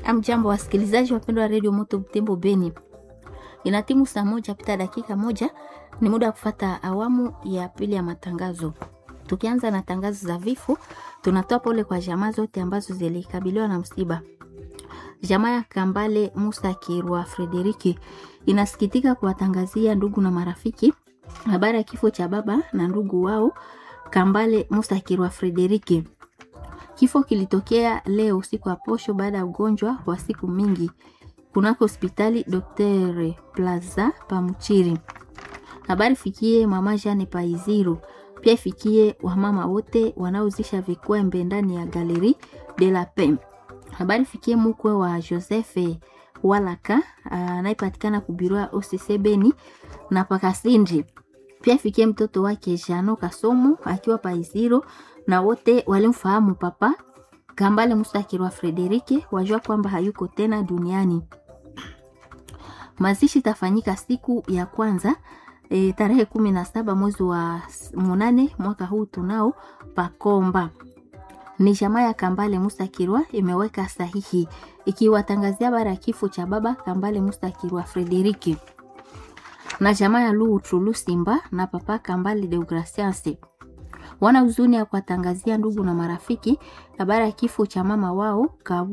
Amjambo wasikilizaji wapendwa wa Radio Moto Butembo Beni. Inatimu saa moja pita dakika moja, ni muda wa kufuata awamu ya pili ya matangazo. Tukianza na tangazo za vifo, tunatoa pole kwa jamaa zote ambazo zilikabiliwa na msiba. Jamaa ya Kambale Musa Kirwa Frederiki inasikitika kuwatangazia ndugu na marafiki habari ya kifo cha baba na ndugu wao Kambale Musa Kirwa Frederiki. Kifo kilitokea leo usiku wa posho baada ya ugonjwa wa siku mingi kunako hospitali Dr. Plaza Pamuchiri. Habari fikie mama Jane Paiziro, pia fikie wamama wote wanaozisha vikwembe ndani ya Galerie de la Paix. Habari fikie mkwe wa Joseph Walaka anayepatikana kubirua OCC Beni na Pakasindi. Pia fikie mtoto wake Jano Kasomo akiwa Paiziro na wote walimfahamu papa Kambale Musa Kirwa Frederiki wajua kwamba hayuko tena duniani. Mazishi tafanyika siku ya kwanza tarehe 17 mwezi wa 8 mwaka huu tunao Pakomba. Ni jamaa ya Kambale Musa Kirwa imeweka sahihi ikiwatangazia habari ya kifo cha baba Kambale Musa Kirwa Frederiki. Na jamaa ya Lutu Simba na papa Kambale Deogracias wana huzuni ya kuwatangazia ndugu na marafiki habari ya kifo cha mama wao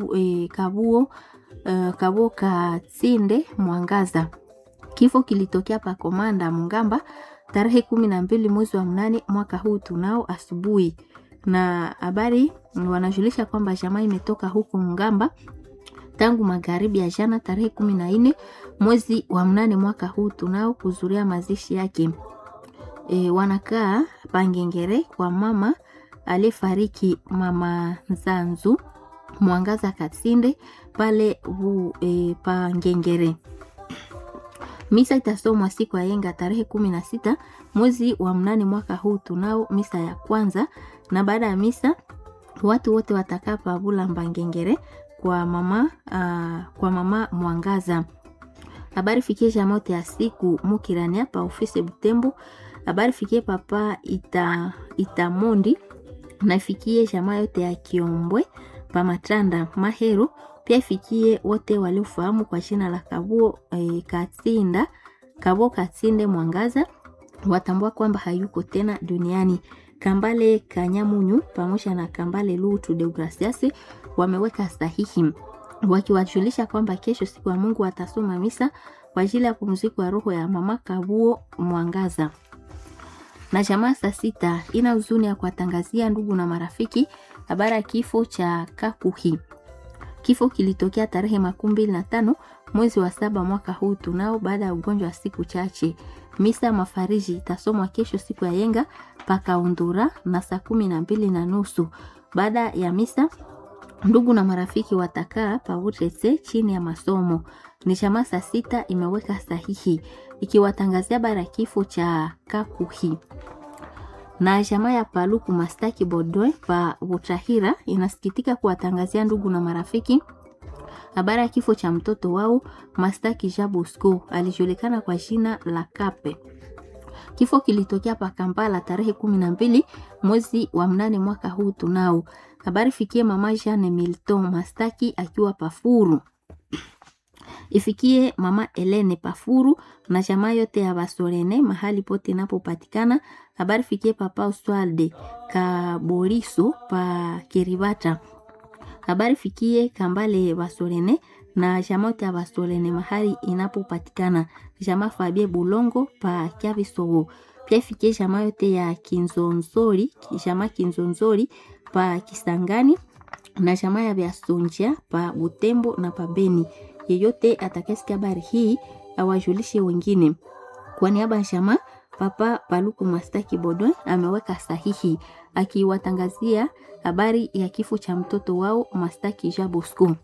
Kabuo Katsinde Mwangaza. Kifo kilitokea pa Komanda Mungamba tarehe 12 mwezi wa 8 mwaka huu tunao asubuhi. Na habari wanajulisha kwamba jamaa imetoka huko Mungamba tangu magharibi ya jana tarehe 14 mwezi wa 8 mwaka huu tunao kuzuria mazishi yake. Wanakaa Pangengere kwa mama alifariki mama Nzanzu Mwangaza Katsinde pale Pangengere. Misa itasomwa siku ya yenga tarehe 16 mwezi wa 8 mwaka huu tunao misa ya kwanza, na baada ya misa watu wote watakaa pabula Mbangengere kwa mama Mwangaza. Habari fikie jamote ya siku mukirani hapa ofisi Butembo. Habari fikie papa Itamondi na ifikie jamaa yote ya Kiombwe pa Matranda Mahero. Pia ifikie wote waliofahamu kwa jina la Kabuo Katsinde Mwangaza watambua kwamba hayuko tena duniani. Kambale Kanyamunyu pamoja na Kambale Lutu Deogracias wameweka sahihi wakiwajulisha kwamba kesho siku ya Mungu watasoma misa kwa ajili ya pumziko ya roho ya mama Kabuo Mwangaza. Na jamaa saa 6 ina huzuni ya kuwatangazia ndugu na marafiki habari ya kifo cha Kakuhi. Kifo kilitokea tarehe 25 mwezi wa 7 mwaka huu tunao baada ya ugonjwa wa siku chache. Misa mafariji itasomwa kesho siku ya yenga paka Undura na saa 12:30. Baada ya misa ndugu na marafiki watakaa pautese chini ya masomo. Ni jamaa saa 6 imeweka sahihi ikiwatangazia habari ya kifo cha Kakuhi. Na jamaa ya Paluku Mastaki Bodwe pa Butahira inasikitika kuwatangazia ndugu na marafiki habari ya kifo cha mtoto wao Mastaki Jabusko, alijulikana kwa jina la Kape. Kifo kilitokea pa Kampala tarehe 12 mwezi wa 8 mwaka huu tunao. Habari fikie mama Jane Milton Mastaki akiwa Pafuru. Ifikie mama Elene Pafuru na jamaa yote ya Basorene mahali pote inapopatikana. Habari fikie papa Oswalde Kaboriso pa Kiribata. Habari fikie Kambale Basorene na jamaa yote ya Basorene mahali inapopatikana. Jamaa Fabie Bulongo pa Kiabisogo. Pia fikie jamaa yote ya Kinzonzori pa Kisangani na jamaa ya Biasonja pa Butembo na pa Beni. Yeyote atakayesikia habari hii awajulishe wengine. Kwa niaba ya jamaa papa Paluku Mastaki Bodwe ameweka sahihi akiwatangazia habari ya kifo cha mtoto wao Mastaki Jabusko.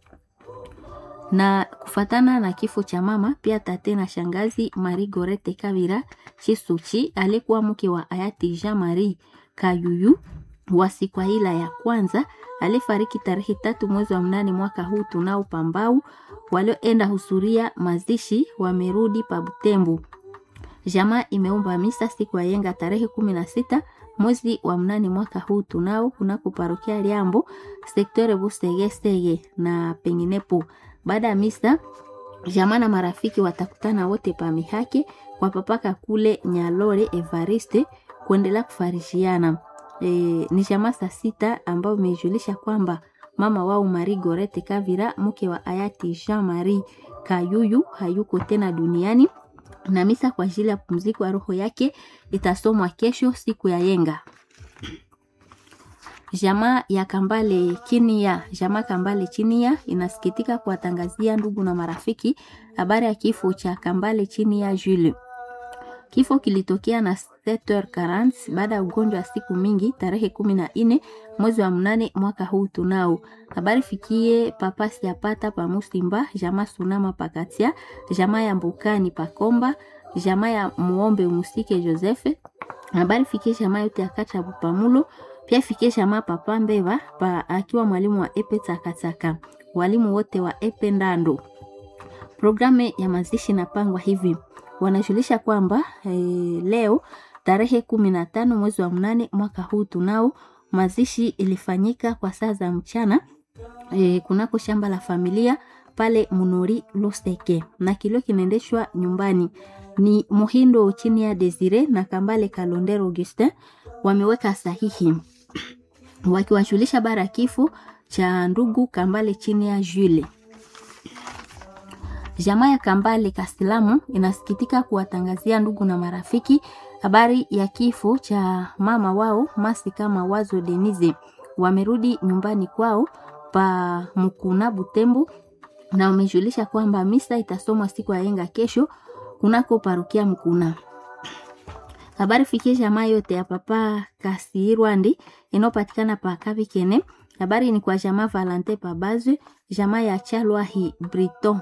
Na kufatana na kifo cha mama pia tate na shangazi Marie Gorete Kavira Chisuchi alikuwa mke wa hayati Jean Marie Kayuyu wa Sikwaila ya kwanza alifariki tarehe 3 mwezi wa 8 mwaka huu tunao Pambau. Walioenda husuria mazishi wamerudi pa Butembo. Jamaa imeomba misa siku ya yenga tarehe 16 mwezi wa mnane mwaka huu tunao kunako parokia Liambo sektore Busege na penginepo. Baada ya misa, jamaa na marafiki watakutana wote pa mihaki kwa papaka kule Nyalore Evariste kuendelea kufarishiana. Ni jamaa saa 6 ambao imejulisha kwamba mama wao Marie Gorete Kavira mke wa hayati Jean Marie Kayuyu hayuko tena duniani, na misa kwa ajili ya pumziko ya roho yake itasomwa kesho siku ya yenga. Jamaa Kambale Chinia inasikitika kuwatangazia ndugu na marafiki habari ya kifo cha Kambale Chinia Jules. Kifo kilitokea na 7h40 baada ya ugonjwa wa siku mingi tarehe 14 mwezi wa mnane mwaka huu tunao. Habari fikie papa Siapata pa Musimba, jamaa Sunama Pakatia, jamaa ya Mbukani Pakomba, jamaa ya Muombe Musike Josefe. Habari fikie jamaa yote akacha Bupamulo, pia fikie jamaa papa Mbeva akiwa mwalimu wa Epe Takataka, walimu wote wa Epe Ndando. Programu ya mazishi inapangwa hivi. Wanajulisha kwamba leo tarehe 15 mwezi wa mnane mwaka huu tunao mazishi ilifanyika kwa saa za mchana kunako shamba la familia pale Munori Losteke, na kilio kinaendeshwa nyumbani. Ni Muhindo chini ya Desire na Kambale Kalondero Augustin wameweka sahihi wakiwajulisha bara kifo cha ndugu Kambale chini ya Jules. Jamaa ya Kambale Kasilamu inasikitika kuwatangazia ndugu na marafiki habari ya kifo cha mama wao Masika Mawazo Denise. Wamerudi nyumbani kwao pa Mukuna Butembo, na wamejulisha kwamba misa itasomwa siku ya yenga kesho kunako parokia Mukuna. Habari fikie jamaa yote ya papa Kasirwandi inopatikana pa Kabikene. Habari ni kwa jamaa Valente pa Bazwe, jamaa ya Chalwahi Briton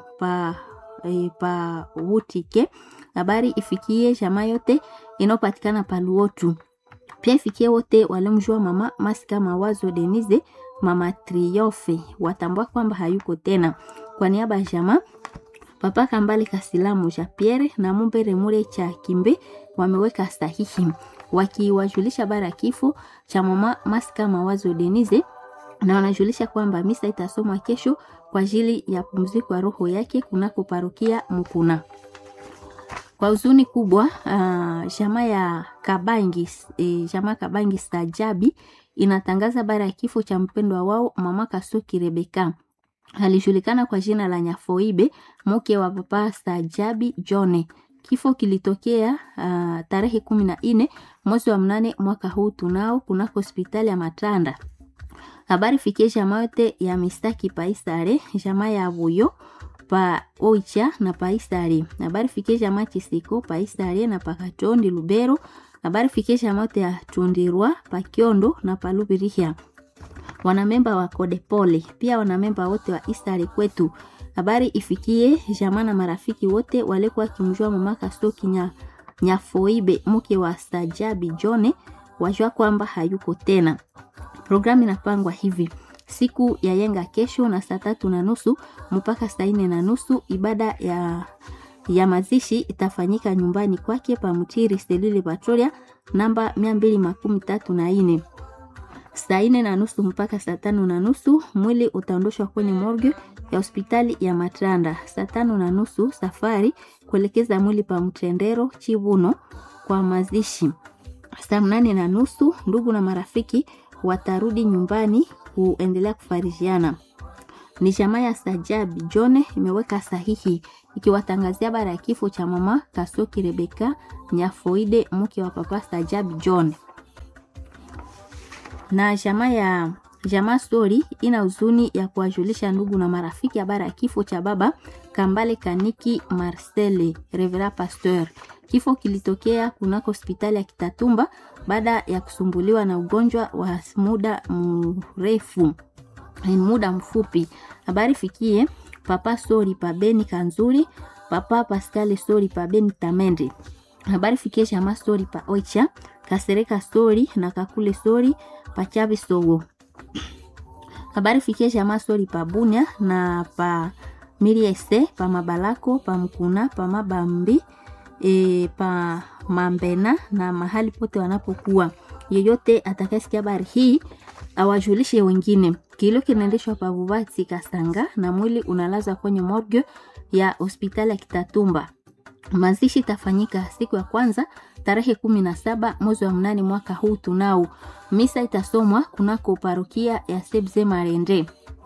pa Wutike. Habari ifikie jamaa yote inopatikana pa Luotu. Pia ifikie wote walimjua mama Masika Mawazo Denise, mama Triofe, watambua kwamba hayuko tena. Kwa niaba ya jamaa papa Kambale Kasilamu ja Pierre na Mumbere Mure cha Kimbe wameweka sahihi wakiwajulisha bara kifo cha mama Masika Mawazo Denise, na wanajulisha kwamba misa itasomwa kesho kwa ajili ya pumziko ya roho yake kunako parokia Mukuna. Kwa huzuni kubwa, jamaa Kabangi Stajabi inatangaza bara ya kifo cha mpendwa wao mama Kasuki Rebeka. Alijulikana kwa jina la Nyafoibe, mke wa papa Stajabi Jone. Kifo kilitokea tarehe 14 mwezi wa mnane mwaka huu tunao kunako hospitali ya Matanda. Habari fikie jamaa yote ya Mistaki Paisare, jamaa ya Buyo pa Oicha na Paisare. Habari fikie jamaa Chisiko Paisare na Pakatondi Lubero. Habari fikie jamaa yote ya Tundirwa pa Kiondo na Palubirihia. Wanamemba wa Kodepole, pia wanamemba wote wa Isare kwetu. Habari ifikie jamaa na marafiki wote walikuwa kimjua mama Kastoki Nyafoibe mke wa Stajabi Jone, wajua kwamba hayuko tena. Programu inapangwa hivi: siku ya yenga kesho na saa 3:30 mpaka saa 4:30 ibada ya mazishi itafanyika nyumbani kwake pa Mutiri Selile Patrolia namba 234. Saa 4:30 mpaka saa 5:30 mwili utaondoshwa kwenye morgue ya hospitali ya Matranda. Saa 5:30 safari kuelekeza mwili pa Mtendero Chibuno kwa mazishi. Saa 8:30 ndugu na marafiki watarudi nyumbani kuendelea kufarijiana. Ni jamaa ya Stajabi Jone imeweka sahihi ikiwatangazia bara ya kifo cha mama Kasoki Rebeka Nyafoide mke wa papa Stajabi Jone. Na jamaa story ina huzuni ya kuwajulisha ndugu na marafiki habari ya kifo cha baba Kambale Kaniki Marcel Revera Pasteur. Kifo kilitokea kunako hospitali ya Kitatumba baada ya kusumbuliwa na ugonjwa wa muda mfupi. Habari fikie papa story pa Beni Kanzuri, papa Pascal story pa Beni Tamende. Habari fikie jamaa story pa Oicha, Kasereka story na Kakule story pa Chabi Sogo. Habari fikie jamaa story pa Bunya na pa Miriese, pa Mabalako, pa Mkuna, pa Mabambi, pa Mambena na mahali pote wanapokuwa. yeyote atakayesikia habari hii awajulishe wengine. Kilio kinaendeshwa pa Bubati Kasanga na mwili unalazwa kwenye morgue ya hospitali ya Kitatumba. Mazishi tafanyika siku ya kwanza tarehe 17 mwezi wa 8 mwaka huu tunao. Misa itasomwa kunako parokia ya Sebze Marende.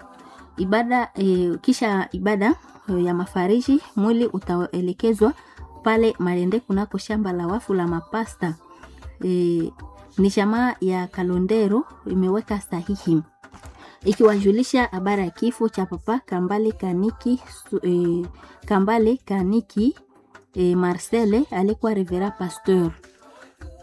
Kisha ibada ya mafariji mwili utaelekezwa pale Marende kunako shamba la wafu la mapasta. Ni jamaa ya Kalondero imeweka sahihi ikiwajulisha habari ya kifo cha papa Kambale Kaniki Marcele alikuwa revera pasteur.